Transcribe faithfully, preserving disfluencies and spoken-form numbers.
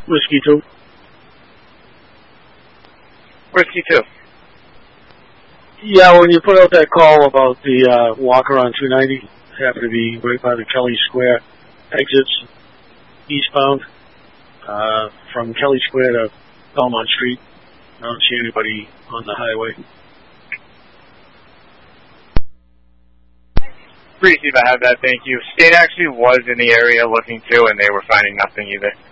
Whiskey two. Whiskey two. Yeah, when you put out that call about the uh, walker on two ninety, happened to be right by the Kelly Square exits, eastbound, uh, from Kelly Square to Belmont Street. I don't see anybody on the highway. Brief if I have that, thank you. State actually was in the area looking too, and they were finding nothing either.